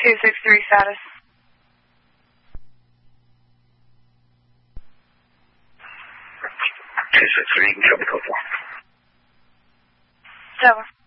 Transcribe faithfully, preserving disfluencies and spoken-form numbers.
two six three status. two six three, you can show me code four. Over.